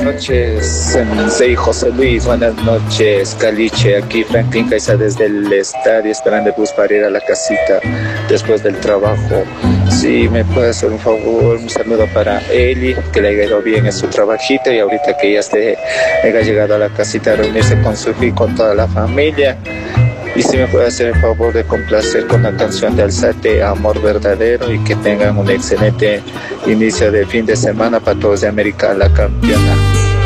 noches, Sensei José Luis. Buenas noches, Caliche. Aquí Franklin Caiza desde el estadio, esperando el bus para ir a la casita después del trabajo. Si me puede hacer un favor, un saludo para Eli, que le haya ido bien en su trabajito y ahorita que ya haya llegado a la casita a reunirse con su hijo y con toda la familia. Y si me puede hacer el favor de complacer con la canción de Alzate, Amor Verdadero, y que tengan un excelente inicio de fin de semana para todos de América la Campeona.